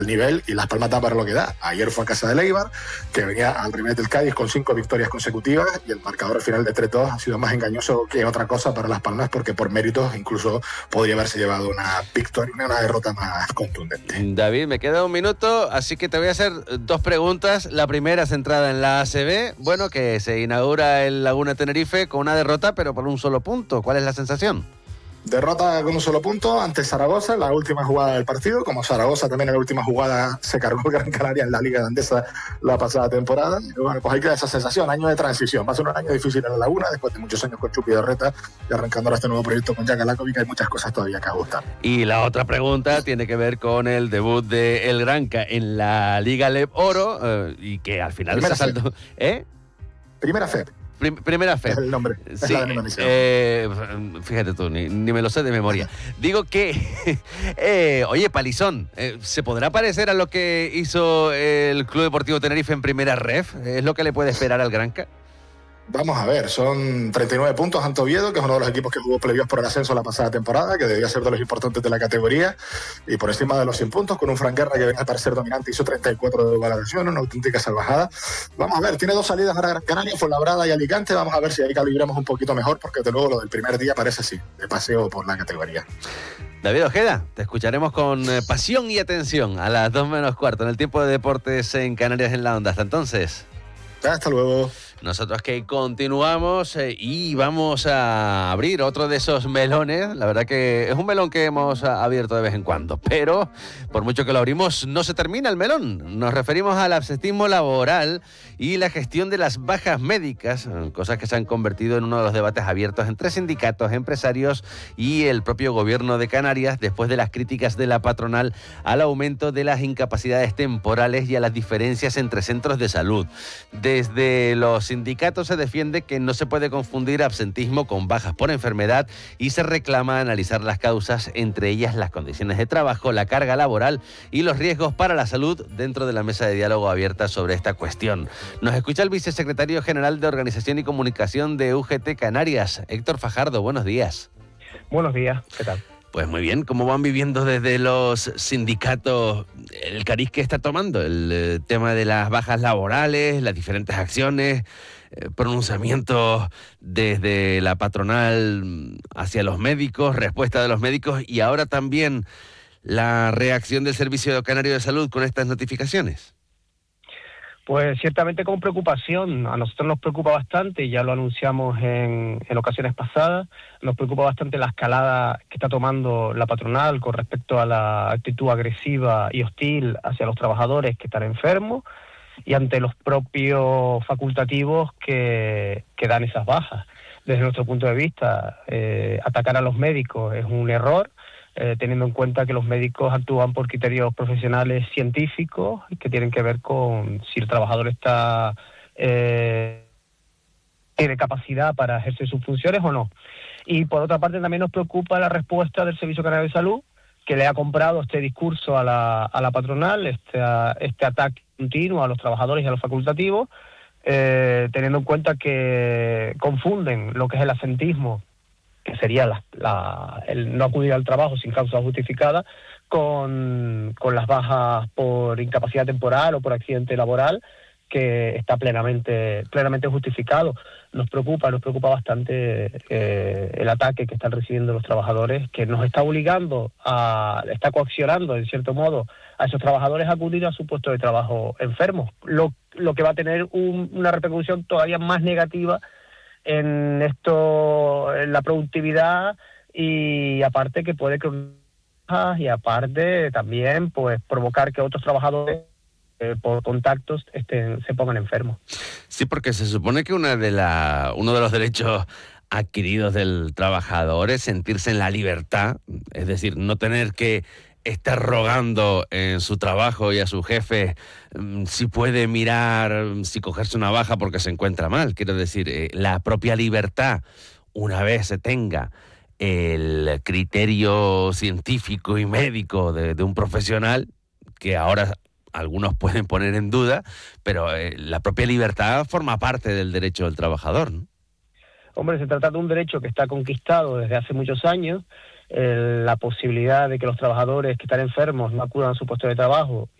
nivel, y Las Palmas da para lo que da. Ayer fue a casa del Eibar, que venía al revés del Cádiz con 5 victorias consecutivas, y el marcador al final de 3-2 ha sido más engañoso que otra cosa para Las Palmas, porque por méritos incluso podría haberse llevado una victoria, una derrota más contundente. David, me queda un minuto, así que te voy a hacer 2 preguntas. La primera centrada en la ACB, bueno, que se inaugura el Laguna Tenerife con una derrota, pero por un solo punto. ¿Cuál es la sensación? Derrota con un solo punto ante Zaragoza en la última jugada del partido. Como Zaragoza también en la última jugada se cargó Gran Canaria en la Liga Andesa la pasada temporada. Y bueno, pues hay que dar esa sensación, año de transición. Va a ser un año difícil en la Laguna, después de muchos años con Chupi Dorreta y arrancando ahora este nuevo proyecto con Jaka Lakovic. Hay muchas cosas todavía que ajustar. Y la otra pregunta tiene que ver con el debut de El Granca en la Liga LEB Oro, y que al final se saltó. Primera Fe. Primera Fe. Es el nombre. Es Sí, la denominación. fíjate tú, ni me lo sé de memoria. Digo que, oye, Palizón, ¿se podrá parecer a lo que hizo el Club Deportivo Tenerife en Primera Ref? ¿Es lo que le puede esperar al Granca? Vamos a ver, son 39 puntos ante Oviedo, que es uno de los equipos que jugó playoffs por el ascenso la pasada temporada, que debía ser de los importantes de la categoría, y por encima de los 100 puntos, con un Fran Guerra que venía a parecer dominante, hizo 34 de valoración, una auténtica salvajada. Vamos a ver, tiene 2 salidas para Gran Canaria, Fuenlabrada y Alicante. Vamos a ver si ahí calibramos un poquito mejor, porque de luego lo del primer día parece así, de paseo por la categoría. David Ojeda, te escucharemos con pasión y atención a las 2 menos cuarto en el tiempo de deportes en Canarias en la Onda. Hasta entonces. Hasta luego. Nosotros que continuamos y vamos a abrir otro de esos melones. La verdad que es un melón que hemos abierto de vez en cuando, pero por mucho que lo abrimos no se termina el melón. Nos referimos al absentismo laboral y la gestión de las bajas médicas, cosas que se han convertido en uno de los debates abiertos entre sindicatos, empresarios y el propio gobierno de Canarias, después de las críticas de la patronal al aumento de las incapacidades temporales y a las diferencias entre centros de salud. Desde los sindicatos se defiende que no se puede confundir absentismo con bajas por enfermedad y se reclama analizar las causas, entre ellas las condiciones de trabajo, la carga laboral y los riesgos para la salud, dentro de la mesa de diálogo abierta sobre esta cuestión. Nos escucha el vicesecretario general de Organización y Comunicación de UGT Canarias, Héctor Fajardo. Buenos días. Buenos días, ¿qué tal? Pues muy bien, ¿cómo van viviendo desde los sindicatos el cariz que está tomando el tema de las bajas laborales, las diferentes acciones, pronunciamientos desde la patronal hacia los médicos, respuesta de los médicos y ahora también la reacción del Servicio Canario de Salud con estas notificaciones? Pues ciertamente con preocupación. A nosotros nos preocupa bastante, ya lo anunciamos en ocasiones pasadas, nos preocupa bastante la escalada que está tomando la patronal con respecto a la actitud agresiva y hostil hacia los trabajadores que están enfermos y ante los propios facultativos que dan esas bajas. Desde nuestro punto de vista, atacar a los médicos es un error, teniendo en cuenta que los médicos actúan por criterios profesionales científicos que tienen que ver con si el trabajador está tiene capacidad para ejercer sus funciones o no. Y por otra parte también nos preocupa la respuesta del Servicio Canario de Salud, que le ha comprado este discurso a la patronal, este ataque continuo a los trabajadores y a los facultativos, teniendo en cuenta que confunden lo que es el absentismo, que sería el no acudir al trabajo sin causa justificada, con las bajas por incapacidad temporal o por accidente laboral, que está plenamente justificado. Nos preocupa bastante el ataque que están recibiendo los trabajadores, que nos está está coaccionando, en cierto modo, a esos trabajadores a acudir a su puesto de trabajo enfermos, lo que va a tener una repercusión todavía más negativa en la productividad, y aparte que puede y aparte también pues provocar que otros trabajadores por contactos se pongan enfermos. Sí, porque se supone que uno de los derechos adquiridos del trabajador es sentirse en la libertad, es decir, no tener que estar rogando en su trabajo y a su jefe si puede mirar, si cogerse una baja porque se encuentra mal. Quiero decir, la propia libertad, una vez se tenga el criterio científico y médico de un profesional, que ahora algunos pueden poner en duda, pero la propia libertad forma parte del derecho del trabajador, ¿no? Hombre, se trata de un derecho que está conquistado desde hace muchos años, la posibilidad de que los trabajadores que están enfermos no acudan a su puesto de trabajo